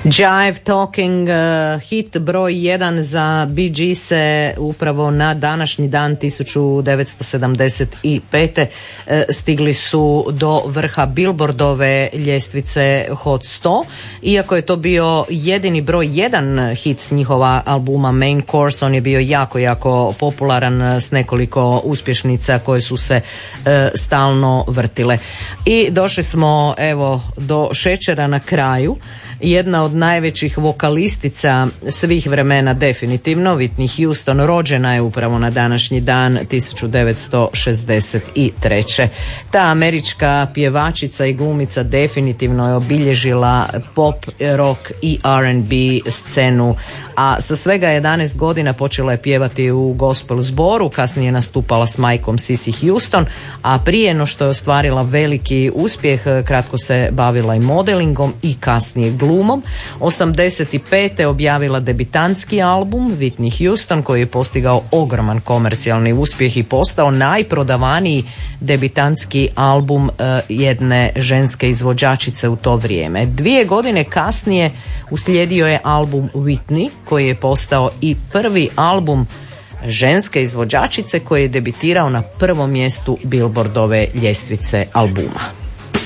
Jive Talking, hit broj 1 za Bee Gees-e upravo na današnji dan 1975. Stigli su do vrha Billboardove ljestvice Hot 100. Iako je to bio jedini broj 1 hit s njihova albuma Main Course, on je bio jako popularan s nekoliko uspješnica koje su se stalno vrtile. I došli smo evo do šećera na kraju. Jedna od najvećih vokalistica svih vremena definitivno, Whitney Houston, rođena je upravo na današnji dan 1963. Ta američka pjevačica i glumica definitivno je obilježila pop, rock i R&B scenu, a sa svega 11 godina počela je pjevati u gospel zboru, kasnije je nastupala s majkom Cissy Houston, a prije no što je ostvarila veliki uspjeh, kratko se bavila i modelingom i kasnije glumom. 85. objavila debitantski album Whitney Houston koji je postigao ogroman komercijalni uspjeh i postao najprodavaniji debitantski album jedne ženske izvođačice u to vrijeme. 2 godine kasnije uslijedio je album Whitney koji je postao i prvi album ženske izvođačice koji je debitirao na prvom mjestu Billboardove ljestvice albuma.